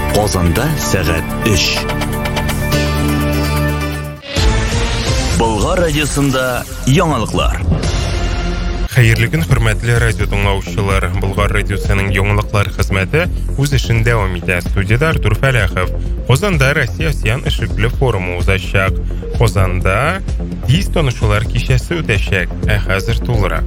Казанда сәгать 3. Болгар радиосында яңалыклар. Хәерле көн, хөрмәтле радио тыңлаучылар. Болгар радиосының яңалыклар хезмәте үз эшен дәвам итә. Студияда Артур Фәләхов. Казанда Россия Океан эшлекле форумы узачак. Казанда тиз танышулар кичәсе үтәчәк. Хәзер тулырак.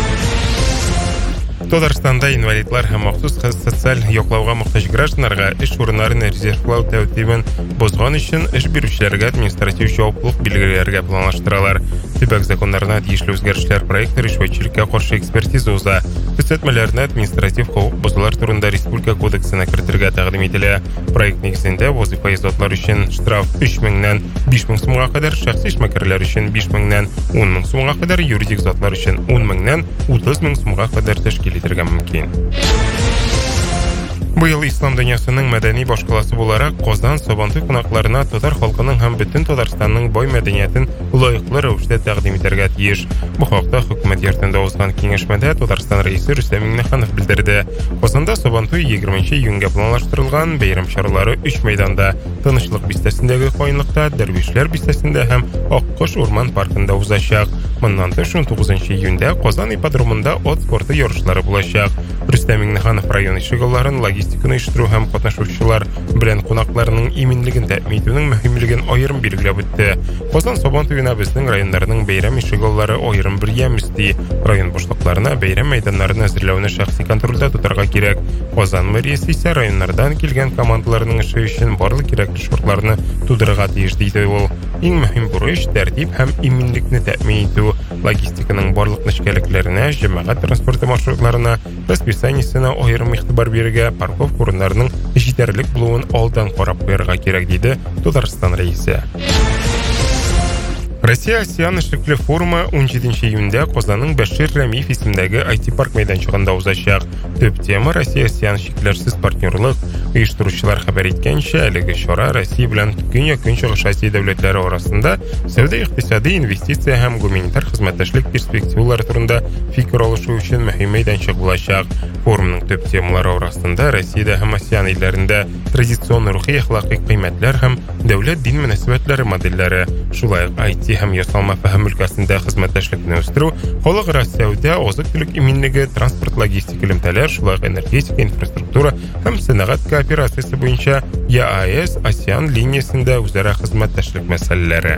Татарстанда инвалидлар һәм махсус социаль яклауга мохтаҗ гражданнарга эш урыннарын резервлау тәртибен бозган өчен эш бирүчеләргә административ җаваплылык билгеләргә планлаштыралар. Төбәк законнарына тиешле үзгәрешләр проекты ришвәтчелеккә каршы экспертиза уза. Күрсәтмәләрне административ хокук бозулар турында республика кодексына кертергә тәкъдим ителә. Проект нигезендә вазифа изатлар өчен штраф 3000-нән 5000 сумга кадәр, шәхси эшмәкәрләр өчен 5000-нән 10000 сумга кадәр, юридик затлар өчен 10000-нән 30000 сумга кадәр тәшкил итәргә мөмкин. Быел ислам дөньясының мәдәни башкаласы буларак Казан Сабантуй кунакларына татар халкының һәм бөтен Татарстанның бай мәдәниятен лаеклы рәвештә тәкъдим итәргә тиеш. Бу хакта хөкүмәт йортында узган киңәшмәдә Татарстан рәисе Рөстәм Миңнеханов белдерде. Казанда Сабантуй 20 июньгә планлаштырылган бәйрәм чаралары 3 мәйданда: Тынычлык бистәсендәге каенлыкта, Дәрвишләр бистәсендә һәм Аккош урман паркында узачак. Моннан тыш 19 июньдә Казан ипподромында ат спорты ярышлары булачак. Рөстәм Миңнеханов район ишегалларын логистиканы оештыру һәм катнашучылар белән кунакларның иминлеген тәэмин итүнең мөһимлеген аерым билгеләп үтте. Казан Сабантуена безнең районнарның бәйрәм ишегаллары аерым бер ямис ди. Район башлыкларына бәйрәм мәйданнарын әзерләүне шәхси контрольдә тотарга кирәк. Казан мэриясе исә районнардан килгән командаларның эше өчен барлык кирәкле шартларны тудырырга тиеш диде ул. Иң мөһим бурыч тәртип һәм иминлекне тәэмин итү. Логистиканың барлык нечкәлекләренә, җәмәгать транспорты маршрутларына, расписаниесенә аерым игътибар бирергә, парковка урыннарының җитәрлек булуын алдан карап куярга кирәк диде Татарстан рәисе. Россия Океан эшлекле форумы 17 июньдә Казанның Бәшир Рәмиев исемендәге IT-парк мәйданчыгында узачак. Төп тема Россия Океан шикләрсез партнерлык. Оештыручылар хәбәр иткәнчә, әлеге чара Россия белән Көньяк-Көнчыгыш Азия дәүләтләре арасында сәүдә-икътисади, инвестиция һәм гуманитар хезмәттәшлек перспективалары турында фикер алышу өчен мөһим мәйданчык булачак. Форумның төп темалары арасында Россиядә һәм Океан илләрендә традицион рухи әхлакый кыйммәтләр һәм дәүләт-дин мөнәсәбәтләре модельләре, шулай ук IT һәм ясалма фәһем өлкәсендә хезмәттәшлекне үстерү, халыкара сәүдә, азык-төлек иминлеге, транспорт, логистика элемтәләр, шулай ук энергетика, инфраструктура һәм сәнәгать кооперациясе буенча ЕАЭС Океан линиясендә үзара хезмәттәшлек мәсьәләләре.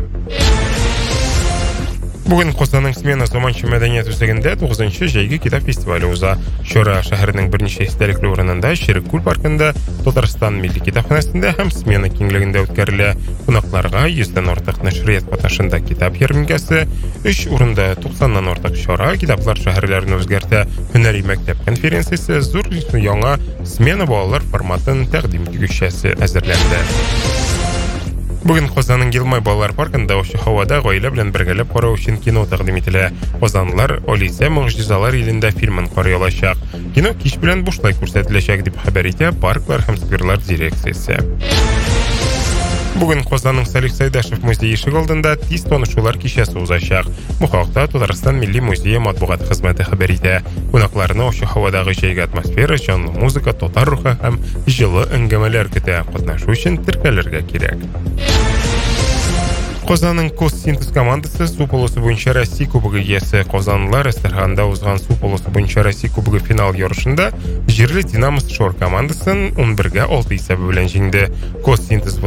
Бүген Казанның Смена заманча мәдәният үзәгендә 9-нчы җәйге китап фестивале уза. Чара шәһәрнең берничә истәлекле урынында, Ширек күл паркында, Татарстан милли китапханәсендә һәм Смена киңлегендә үткәрелә. Кунакларга 100дән артык нәшрият катнашында китап ярминкәсе, 3 урында 90-нан артык чара, китаплар шәһәрләрне үзгәртә, һөнәри мәктәп конференциясе, зур яңа Смена балалар форматын тәкъдим итүчесе әзерләнде. Бүген Казанның Елмай балалар паркында ошо һавада гаилә белән бергәләп карау өчен кино тәкъдим ителә. Казанлылар Алиса Могҗизалар илендә фильмын карый алачак. Кино кич белән бушлай күрсәтеләчәк дип хәбәр итә парклар һәм скверлар дирекциясе. Бүген Казанның Салих Сайдашев музее ишек алдында тиз танышулар кичәсе узачак. Бу хакта Татарстан милли музее матбугат хезмәте хәбәр итә. Кунакларны ошо һавадагы җәйге атмосфера, җанлы музыка, татар рухы һәм җылы әңгәмәләр көтә. Катнашу өчен теркәлергә кирәк. Казанның Коссинтез командасы су полосы буенча Россия кубогы иясе. Казанлылар Әстерханда узган су полосы буенча Россия кубогы финал ярышында җирле Динамо Шор командасын 11-6 исәбе белән җиңде. Коссинтез